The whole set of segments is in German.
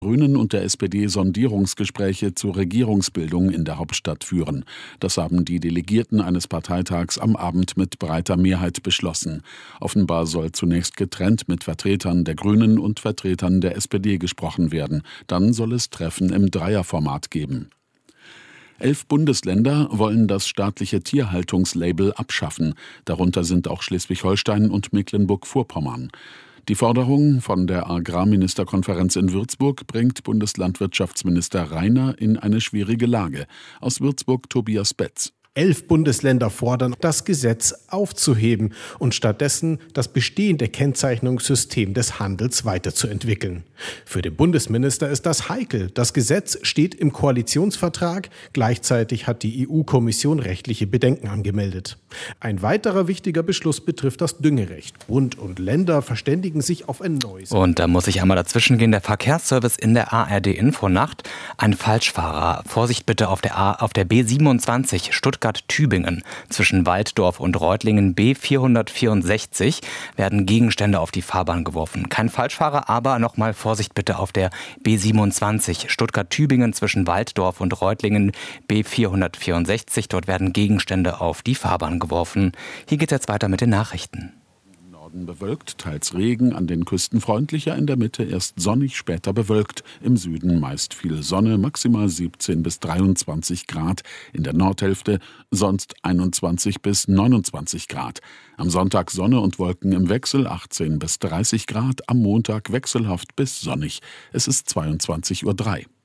Grünen und der SPD Sondierungsgespräche zur Regierungsbildung in der Hauptstadt führen. Das haben die Delegierten eines Parteitags am Abend mit breiter Mehrheit beschlossen. Offenbar soll zunächst getrennt mit Vertretern der Grünen und Vertretern der SPD gesprochen werden. Dann soll es Treffen im Dreierformat geben. 11 Bundesländer wollen das staatliche Tierhaltungslabel abschaffen. Darunter sind auch Schleswig-Holstein und Mecklenburg-Vorpommern. Die Forderung von der Agrarministerkonferenz in Würzburg bringt Bundeslandwirtschaftsminister Reiner in eine schwierige Lage. Aus Würzburg Tobias Betz. 11 Bundesländer fordern, das Gesetz aufzuheben und stattdessen das bestehende Kennzeichnungssystem des Handels weiterzuentwickeln. Für den Bundesminister ist das heikel. Das Gesetz steht im Koalitionsvertrag. Gleichzeitig hat die EU-Kommission rechtliche Bedenken angemeldet. Ein weiterer wichtiger Beschluss betrifft das Düngerecht. Bund und Länder verständigen sich auf ein neues. Und da muss ich einmal dazwischen gehen. Der Verkehrsservice in der ARD-Infonacht. Ein Falschfahrer. Vorsicht bitte auf der B27 Stuttgart-Tübingen. Zwischen Walddorf und Reutlingen B464 werden Gegenstände auf die Fahrbahn geworfen. Kein Falschfahrer, aber nochmal Vorsicht bitte auf der B27 Stuttgart-Tübingen zwischen Walddorf und Reutlingen B464. Dort werden Gegenstände auf die Fahrbahn geworfen. Hier geht es jetzt weiter mit den Nachrichten. Bewölkt, teils Regen, an den Küsten freundlicher, in der Mitte erst sonnig, später bewölkt, im Süden meist viel Sonne, maximal 17 bis 23 Grad, in der Nordhälfte sonst 21 bis 29 Grad. Am Sonntag Sonne und Wolken im Wechsel, 18 bis 30 Grad, am Montag wechselhaft bis sonnig. Es ist 22:03 Uhr.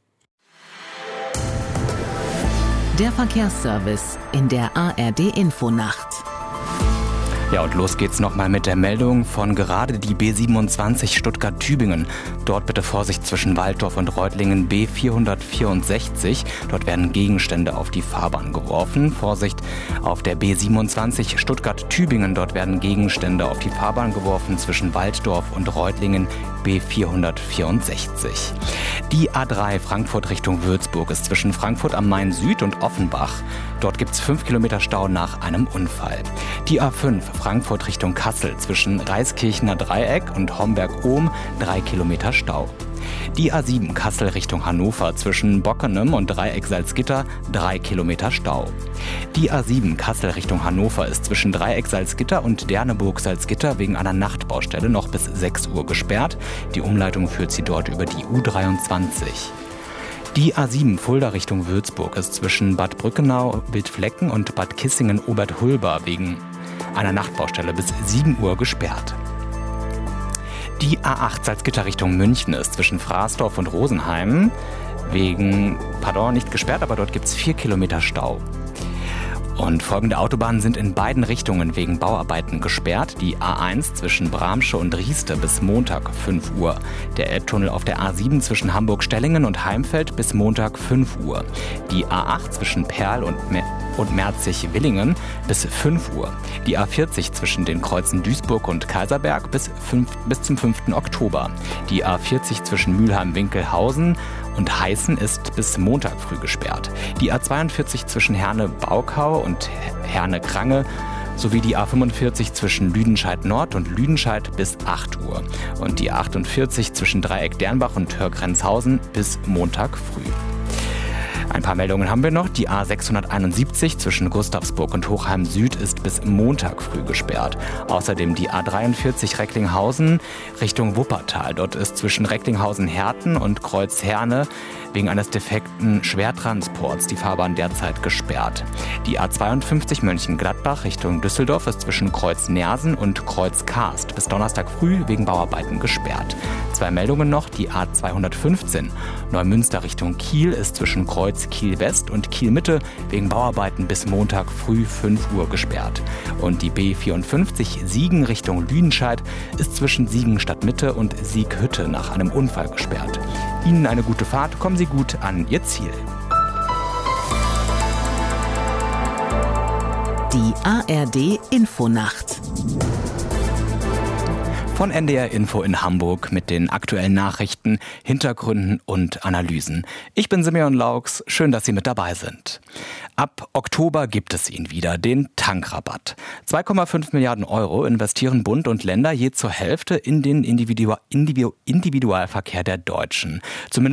Der Verkehrsservice in der ARD-Infonacht. Ja, und los geht's nochmal mit der Meldung von gerade die B27 Stuttgart-Tübingen. Dort bitte Vorsicht zwischen Walddorf und Reutlingen B464. Dort werden Gegenstände auf die Fahrbahn geworfen. Vorsicht auf der B27 Stuttgart-Tübingen. Dort werden Gegenstände auf die Fahrbahn geworfen zwischen Walddorf und Reutlingen B464. Die A3 Frankfurt Richtung Würzburg ist zwischen Frankfurt am Main Süd und Offenbach. Dort gibt's 5 Kilometer Stau nach einem Unfall. Die A5 Frankfurt Richtung Kassel zwischen Reiskirchener Dreieck und Homberg-Ohm 3 Kilometer Stau. Die A7 Kassel Richtung Hannover zwischen Bockenem und Dreieck Salzgitter 3 Kilometer Stau. Die A7 Kassel Richtung Hannover ist zwischen Dreieck Salzgitter und Derneburg Salzgitter wegen einer Nachtbaustelle noch bis 6 Uhr gesperrt. Die Umleitung führt sie dort über die U23. Die A7 Fulda Richtung Würzburg ist zwischen Bad Brückenau, Wildflecken und Bad Kissingen-Oberthulba wegen einer Nachtbaustelle bis 7 Uhr gesperrt. Die A8 Salzgitter Richtung München ist zwischen Fraßdorf und Rosenheim nicht gesperrt, aber dort gibt es 4 Kilometer Stau. Und folgende Autobahnen sind in beiden Richtungen wegen Bauarbeiten gesperrt. Die A1 zwischen Bramsche und Rieste bis Montag 5 Uhr. Der Elbtunnel auf der A7 zwischen Hamburg-Stellingen und Heimfeld bis Montag 5 Uhr. Die A8 zwischen Perl und Merzig-Willingen bis 5 Uhr. Die A40 zwischen den Kreuzen Duisburg und Kaiserberg bis zum 5. Oktober. Die A40 zwischen Mülheim-Winkelhausen und Heißen ist bis Montag früh gesperrt. Die A42 zwischen Herne-Baukau und Herne-Krange sowie die A45 zwischen Lüdenscheid-Nord und Lüdenscheid bis 8 Uhr. Und die A48 zwischen Dreieck-Dernbach und Hörgrenzhausen bis Montag früh. Ein paar Meldungen haben wir noch. Die A671 zwischen Gustavsburg und Hochheim Süd ist bis Montag früh gesperrt. Außerdem die A43 Recklinghausen Richtung Wuppertal. Dort ist zwischen Recklinghausen-Herten und Kreuz Herne wegen eines defekten Schwertransports die Fahrbahn derzeit gesperrt. Die A52 Mönchengladbach Richtung Düsseldorf ist zwischen Kreuz Nersen und Kreuz Karst bis Donnerstag früh wegen Bauarbeiten gesperrt. 2 Meldungen noch. Die A215 Neumünster Richtung Kiel ist zwischen Kreuz Kiel-West und Kiel-Mitte wegen Bauarbeiten bis Montag früh 5 Uhr gesperrt. Und die B54 Siegen Richtung Lüdenscheid ist zwischen Siegen Stadtmitte und Sieghütte nach einem Unfall gesperrt. Ihnen eine gute Fahrt, kommen Sie gut an Ihr Ziel. Die ARD Infonacht. Von NDR Info in Hamburg mit den aktuellen Nachrichten, Hintergründen und Analysen. Ich bin Simeon Laux, schön, dass Sie mit dabei sind. Ab Oktober gibt es ihn wieder, den Tankrabatt. 2,5 Milliarden Euro investieren Bund und Länder je zur Hälfte in den Individualverkehr der Deutschen. Zumindest